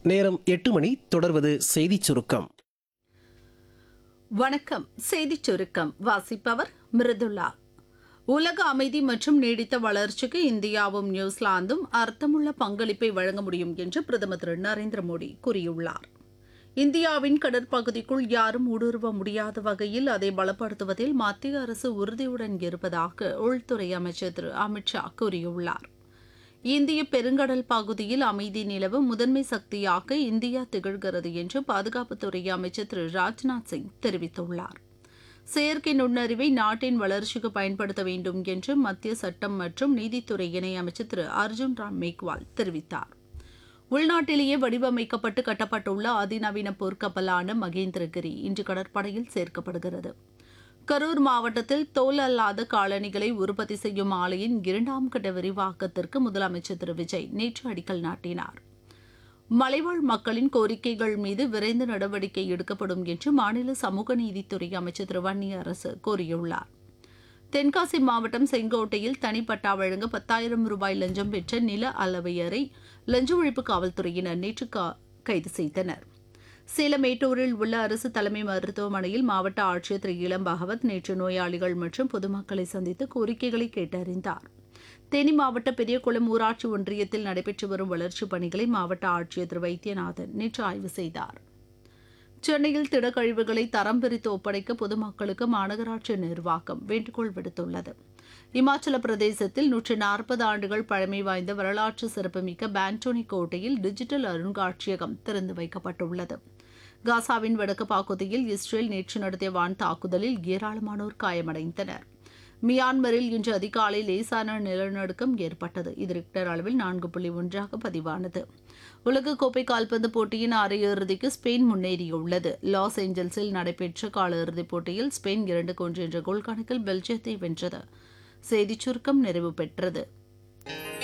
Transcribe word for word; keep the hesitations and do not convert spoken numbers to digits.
நேரம் எட்டு மணி. தொடர்வது செய்திச் சுருக்கம். வணக்கம். செய்திச் சுருக்கம் வாசிப்பவர் மிருதுளா. உலக அமைதி மற்றும் நீடித்த வளர்ச்சிக்கு இந்தியாவும் நியூசிலாந்தும் அர்த்தமுள்ள பங்களிப்பை வழங்க முடியும் என்று பிரதமர் திரு நரேந்திர மோடி கூறியுள்ளார். இந்தியாவின் கடற்பகுதிக்குள் யாரும் ஊடுருவ முடியாத வகையில் அதை பலப்படுத்துவதில் மத்திய அரசு உறுதியுடன் இருப்பதாக உள்துறை அமைச்சர் திரு அமித்ஷா கூறியுள்ளார். இந்திய பெருங்கடல் பகுதியில் அமைதி நிலவு முதன்மை சக்தியாக இந்தியா திகழ்கிறது என்று பாதுகாப்புத்துறை அமைச்சர் திரு ராஜ்நாத் சிங் தெரிவித்துள்ளார். செயற்கை நுண்ணறிவை நாட்டின் வளர்ச்சிக்கு பயன்படுத்த வேண்டும் என்று மத்திய சட்டம் மற்றும் நீதித்துறை இணையமைச்சர் திரு அர்ஜுன் ராம் மேக்வால் தெரிவித்தார். உள்நாட்டிலேயே வடிவமைக்கப்பட்டு கட்டப்பட்டுள்ள அதிநவீன போர்க்கப்பலான மகேந்திரகிரி இன்று கடற்படையில் சேர்க்கப்படுகிறது. கரூர் மாவட்டத்தில் தோல் அல்லாத காலணிகளை உற்பத்தி செய்யும் ஆலையின் இரண்டாம் கட்ட விரிவாக்கத்திற்கு முதலமைச்சர் திரு விஜய் நேற்று அடிக்கல் நாட்டினார். மலைவாழ் மக்களின் கோரிக்கைகள் மீது விரைந்து நடவடிக்கை எடுக்கப்படும் என்று மாநில சமூக நீதித்துறை அமைச்சர் திரு வன்னியரசு கூறியுள்ளார். தென்காசி மாவட்டம் செங்கோட்டையில் தனிப்பட்டா வழங்க பத்தாயிரம் ரூபாய் லஞ்சம் பெற்ற நில அளவையரை லஞ்ச ஒழிப்பு காவல்துறையினர் நேற்று கைது செய்தனர். சேலம் மேட்டூரில் உள்ள அரசு தலைமை மருத்துவமனையில் மாவட்ட ஆட்சியர் திரு இளம் பகவத் நேற்று நோயாளிகள் மற்றும் பொதுமக்களை சந்தித்து கோரிக்கைகளை கேட்டறிந்தார். தேனி மாவட்ட பெரியகுளம் ஊராட்சி ஒன்றியத்தில் நடைபெற்று வரும் வளர்ச்சிப் பணிகளை மாவட்ட ஆட்சியர் திரு வைத்தியநாதன் நேற்று ஆய்வு செய்தார். சென்னையில் திடக்கழிவுகளை தரம் பிரித்து ஒப்படைக்க பொதுமக்களுக்கு மாநகராட்சி நிர்வாகம் வேண்டுகோள் விடுத்துள்ளது. இமாச்சல பிரதேசத்தில் நூற்று நாற்பது ஆண்டுகள் பழமை வாய்ந்த வரலாற்று சிறப்புமிக்க பாண்டோனி கோட்டையில் டிஜிட்டல் அருங்காட்சியகம் திறந்து வைக்கப்பட்டுள்ளது. காசாவின் வடக்கு பகுதியில் இஸ்ரேல் நேற்று நடத்திய வான் தாக்குதலில் ஏராளமானோர் காயமடைந்தனர். மியான்மரில் இன்று அதிகாலை லேசான நிலநடுக்கம் ஏற்பட்டது. இது ரிக்டர் அளவில் நான்கு புள்ளி ஒன்றாக பதிவானது. உலகக்கோப்பை கால்பந்து போட்டியின் அரையிறுதிக்கு ஸ்பெயின் முன்னேறியுள்ளது. லாஸ் ஏஞ்சல்ஸில் நடைபெற்ற காலிறுதிப் போட்டியில் ஸ்பெயின் இரண்டுக்கு ஒன்று என்ற கோல் கணக்கில் பெல்ஜியத்தை வென்றது. செய்திச் சுருக்கம் நிறைவு பெற்றது.